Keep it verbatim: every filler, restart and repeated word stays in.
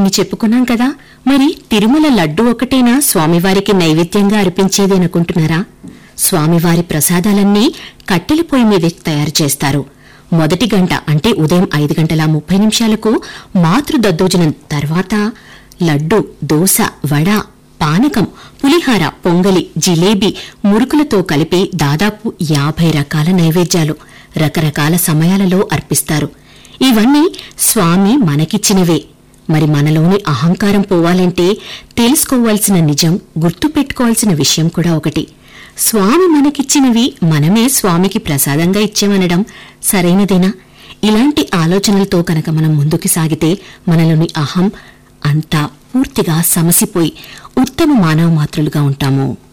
ఇన్ని చెప్పుకున్నాం కదా, మరి తిరుమల లడ్డు ఒకటేనా స్వామివారికి నైవేద్యంగా అర్పించేదనుకుంటున్నారా? స్వామివారి ప్రసాదాలన్నీ కట్టెల పొయ్యి మీద తయారు చేస్తారు. మొదటి గంట అంటే ఉదయం ఐదు గంటల ముప్పై నిమిషాలకు మాతృదద్దోజనం తర్వాత లడ్డు, దోస, వడ, పానకం, పులిహార, పొంగలి, జిలేబీ, మురుకులతో కలిపి దాదాపు యాభై రకాల నైవేద్యాలు రకరకాల సమయాలలో అర్పిస్తారు. ఇవన్నీ స్వామి మనకిచ్చినవే. మరి మనలోని అహంకారం పోవాలంటే తెలుసుకోవాల్సిన నిజం, గుర్తుపెట్టుకోవాల్సిన విషయం కూడా ఒకటి. స్వామి మనకిచ్చినవి మనమే స్వామికి ప్రసాదంగా ఇచ్చామనడం సరైనదేనా? ఇలాంటి ఆలోచనలతో కనుక మనం ముందుకు సాగితే మనలోని అహం అంతా పూర్తిగా సమసిపోయి ఉత్తమ మానవ మాతృలుగా ఉంటాము.